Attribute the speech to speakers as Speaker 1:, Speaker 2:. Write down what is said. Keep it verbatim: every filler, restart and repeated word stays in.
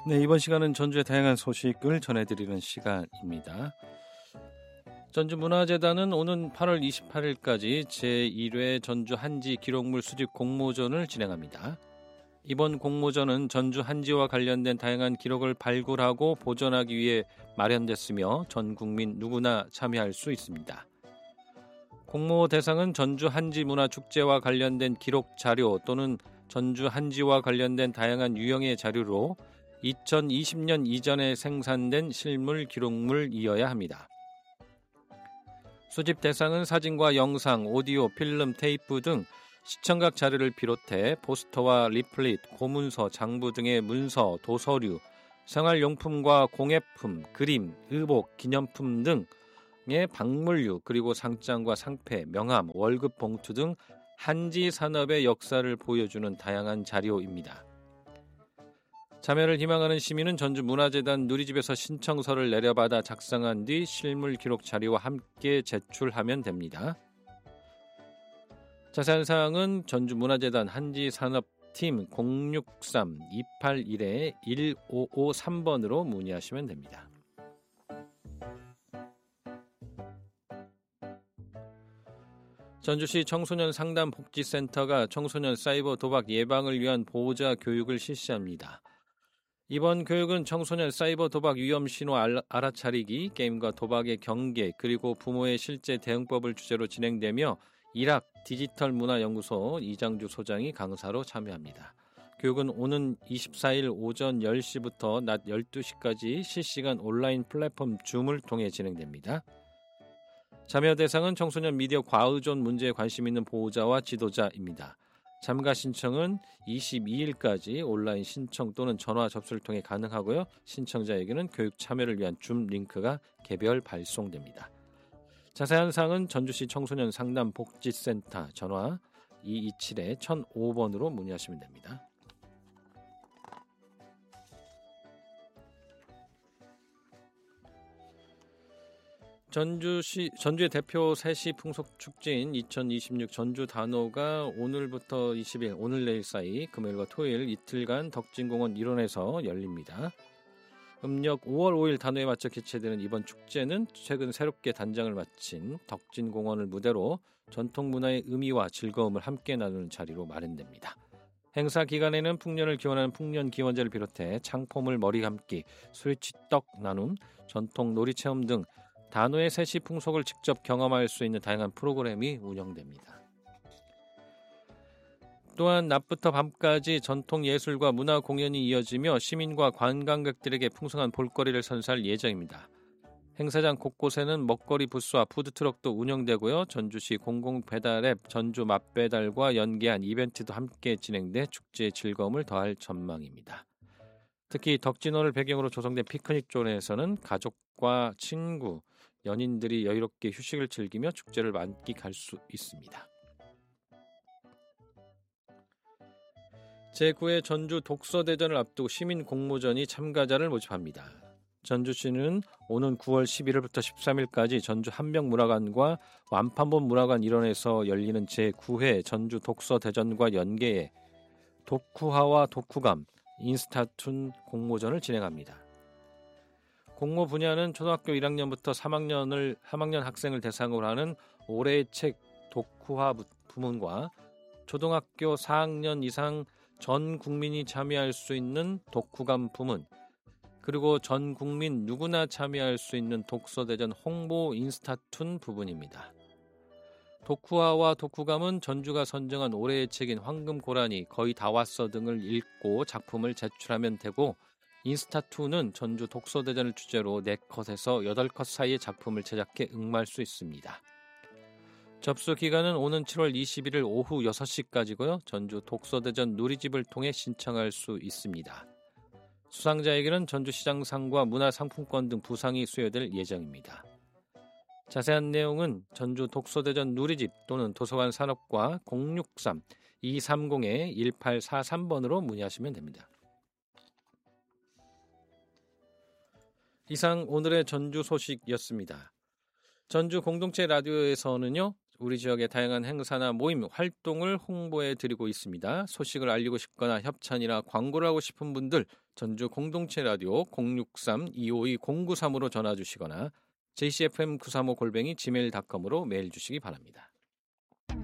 Speaker 1: 네, 이번 시간은 전주의 다양한 소식을 전해드리는 시간입니다. 전주문화재단은 오는 팔월 이십팔일까지 제일 회 전주 한지 기록물 수집 공모전을 진행합니다. 이번 공모전은 전주 한지와 관련된 다양한 기록을 발굴하고 보존하기 위해 마련됐으며 전 국민 누구나 참여할 수 있습니다. 공모 대상은 전주 한지 문화축제와 관련된 기록 자료 또는 전주 한지와 관련된 다양한 유형의 자료로 이천이십 년 이전에 생산된 실물 기록물이어야 합니다. 수집 대상은 사진과 영상, 오디오, 필름, 테이프 등 시청각 자료를 비롯해 포스터와 리플릿, 고문서, 장부 등의 문서, 도서류, 생활용품과 공예품, 그림, 의복, 기념품 등의 박물류, 그리고 상장과 상패, 명함, 월급 봉투 등 한지 산업의 역사를 보여주는 다양한 자료입니다. 참여를 희망하는 시민은 전주문화재단 누리집에서 신청서를 내려받아 작성한 뒤 실물 기록 자료와 함께 제출하면 됩니다. 자세한 사항은 전주문화재단 한지산업팀 공육삼 이팔일 일오오삼 번으로 문의하시면 됩니다. 전주시 청소년 상담복지센터가 청소년 사이버 도박 예방을 위한 보호자 교육을 실시합니다. 이번 교육은 청소년 사이버 도박 위험 신호 알아차리기, 게임과 도박의 경계, 그리고 부모의 실제 대응법을 주제로 진행되며 일학 디지털문화연구소 이장주 소장이 강사로 참여합니다. 교육은 오는 이십사일 오전 열 시부터 낮 열두 시까지 실시간 온라인 플랫폼 줌을 통해 진행됩니다. 참여 대상은 청소년 미디어 과의존 문제에 관심 있는 보호자와 지도자입니다. 참가 신청은 이십이일까지 온라인 신청 또는 전화 접수를 통해 가능하고요. 신청자에게는 교육 참여를 위한 줌 링크가 개별 발송됩니다. 자세한 사항은 전주시 청소년 상담복지센터 전화 이이칠 천오 번으로 문의하시면 됩니다. 전주시, 전주의 대표 세시 풍속축제인 이천이십육 전주 단오가 오늘부터 이십일, 오늘 내일 사이 금요일과 토요일 이틀간 덕진공원 일원에서 열립니다. 음력 오월 오일 단오에 맞춰 개최되는 이번 축제는 최근 새롭게 단장을 마친 덕진공원을 무대로 전통문화의 의미와 즐거움을 함께 나누는 자리로 마련됩니다. 행사 기간에는 풍년을 기원하는 풍년기원제를 비롯해 창포물 머리감기, 스위치떡 나눔, 전통 놀이체험 등 단오의 세시 풍속을 직접 경험할 수 있는 다양한 프로그램이 운영됩니다. 또한 낮부터 밤까지 전통 예술과 문화 공연이 이어지며 시민과 관광객들에게 풍성한 볼거리를 선사할 예정입니다. 행사장 곳곳에는 먹거리 부스와 푸드트럭도 운영되고요. 전주시 공공배달앱 전주 맛배달과 연계한 이벤트도 함께 진행돼 축제의 즐거움을 더할 전망입니다. 특히 덕진호를 배경으로 조성된 피크닉 존에서는 가족과 친구, 연인들이 여유롭게 휴식을 즐기며 축제를 만끽할 수 있습니다. 제구 회 전주 독서대전을 앞두고 시민 공모전이 참가자를 모집합니다. 전주시는 오는 구월 십일일부터 십삼일까지 전주 한명문화관과 완판본 문화관 일원에서 열리는 제구 회 전주 독서대전과 연계해 독후화와 독후감, 인스타툰 공모전을 진행합니다. 공모 분야는 초등학교 일 학년부터 삼 학년을 삼 학년 학생을 대상으로 하는 올해의 책 독후화 부문과 초등학교 사 학년 이상 전 국민이 참여할 수 있는 독후감 부문, 그리고 전 국민 누구나 참여할 수 있는 독서대전 홍보 인스타툰 부분입니다. 독후화와 독후감은 전주가 선정한 올해의 책인 황금고라니, 거의 다 왔어 등을 읽고 작품을 제출하면 되고, 인스타툰은 전주 독서대전을 주제로 네 컷에서 여덟 컷 사이의 작품을 제작해 응모할 수 있습니다. 접수 기간은 오는 칠월 이십일일 오후 여섯 시까지고요. 전주 독서대전 누리집을 통해 신청할 수 있습니다. 수상자에게는 전주시장상과 문화상품권 등 부상이 수여될 예정입니다. 자세한 내용은 전주 독서대전 누리집 또는 도서관 산업과 공육삼 이삼공 일팔사삼 번으로 문의하시면 됩니다. 이상 오늘의 전주 소식이었습니다. 전주 공동체 라디오에서는요, 우리 지역의 다양한 행사나 모임, 활동을 홍보해 드리고 있습니다. 소식을 알리고 싶거나 협찬이나 광고를 하고 싶은 분들 전주 공동체 라디오 공육삼 이오이 공구삼으로 전화 주시거나 제이씨에프엠 구삼오 골뱅이 지메일 닷컴으로 메일 주시기 바랍니다.